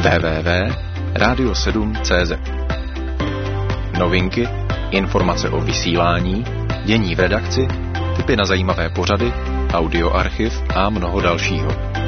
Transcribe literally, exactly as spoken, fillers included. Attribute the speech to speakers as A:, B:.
A: w w w tečka radio sedm tečka c z. Novinky, informace o vysílání, dění v redakci, tipy na zajímavé pořady, audioarchiv a mnoho dalšího.